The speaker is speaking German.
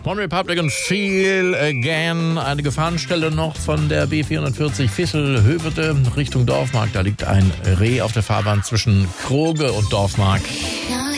One Republic und Feel Again. Eine Gefahrenstelle noch von der B440 Vissel-Hövelte Richtung Dorfmark. Da liegt ein Reh auf der Fahrbahn zwischen Kroge und Dorfmark.